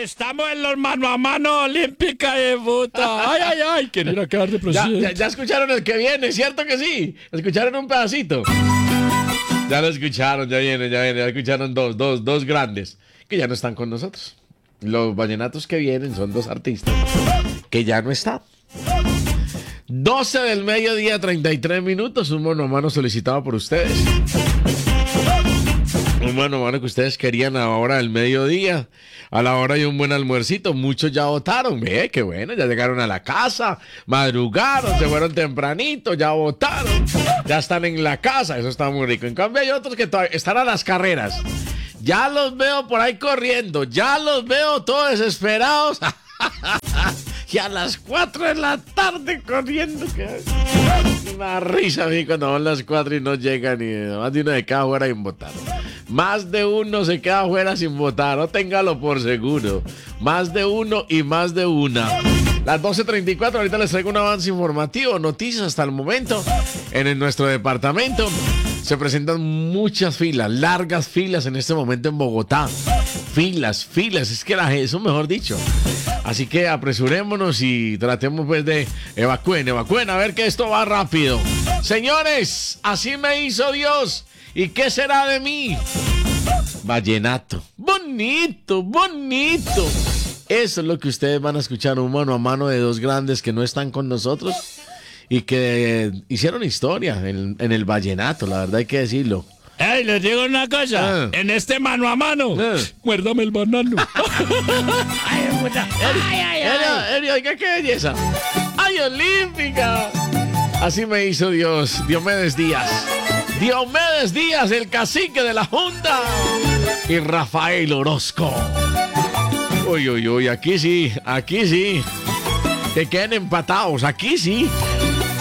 Estamos en los mano a mano olímpica de puta. Ay, ay, ay. Quiero ir a quedar de presidente. Ya escucharon el que viene, ¿cierto que sí? ¿Escucharon un pedacito? Ya lo escucharon, ya viene. Ya escucharon dos grandes que ya no están con nosotros. Los vallenatos que vienen son dos artistas que ya no están. 12 del mediodía, 33 minutos. Un mano a mano solicitado por ustedes. Un mano a mano que ustedes querían a la hora del mediodía. A la hora de un buen almuercito. Muchos ya votaron. Ve, qué bueno. Ya llegaron a la casa. Madrugaron. Se fueron tempranito. Ya votaron. Ya están en la casa. Eso está muy rico. En cambio hay otros que todavía están a las carreras. Ya los veo por ahí corriendo. Ya los veo todos desesperados. Y a las 4 de la tarde corriendo. Una risa a mí cuando van las 4 y no llegan. Y más de uno se queda fuera sin votar. Más de uno se queda fuera sin votar. No téngalo por seguro. Más de uno y más de una. Las 12:34, ahorita les traigo un avance informativo. Noticias hasta el momento. En nuestro departamento se presentan muchas filas, largas filas en este momento en Bogotá. Filas, es que eso mejor dicho. Así que apresurémonos y tratemos pues de evacúen, a ver que esto va rápido. Señores, así me hizo Dios. ¿Y qué será de mí? Vallenato. Bonito. Eso es lo que ustedes van a escuchar, un mano a mano de dos grandes que no están con nosotros y que hicieron historia en el vallenato, la verdad hay que decirlo. Ey, les digo una cosa. En este mano a mano, muérdame el banano. Ay, oiga, qué belleza. ¡Ay, olímpica! Así me hizo Dios, Diomedes Díaz, el cacique de la Junta, y Rafael Orozco. Uy, aquí sí. Que queden empatados, aquí sí.